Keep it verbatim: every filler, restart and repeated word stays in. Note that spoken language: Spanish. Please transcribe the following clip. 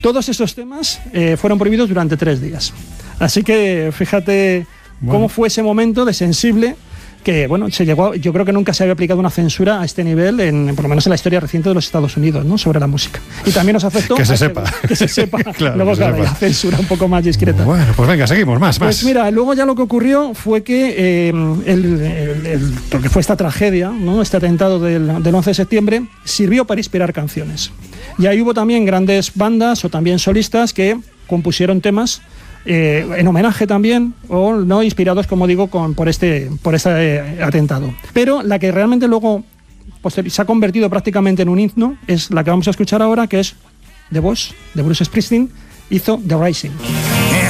Todos esos temas eh, fueron prohibidos durante tres días. Así que fíjate bueno. cómo fue ese momento de sensible que, bueno, se llegó, yo creo que nunca se había aplicado una censura a este nivel, en, por lo menos en la historia reciente de los Estados Unidos, ¿no?, sobre la música. Y también nos afectó... que se sepa. Que se sepa. Claro, luego, que se claro, sepa. la censura un poco más discreta. Bueno, pues venga, seguimos, más, pues más. mira, luego ya lo que ocurrió fue que eh, el, el, el, lo que fue esta tragedia, ¿no?, este atentado del, del once de septiembre, sirvió para inspirar canciones. Y ahí hubo también grandes bandas o también solistas que compusieron temas Eh, en homenaje también, o no inspirados, como digo, con, por este, por este eh, atentado. Pero la que realmente luego pues, se ha convertido prácticamente en un himno es la que vamos a escuchar ahora, que es The Boss, de Bruce Springsteen, hizo The Rising.